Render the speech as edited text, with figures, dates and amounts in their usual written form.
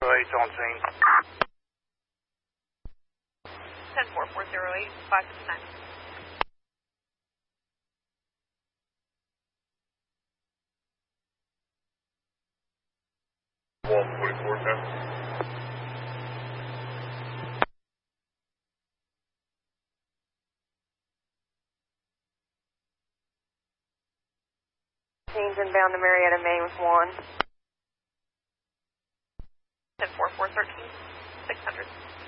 08's on scene. 10-4-408, 559. Wall 44, 10. Scenes inbound to Marietta, Main with 1. 10-4-413, 600.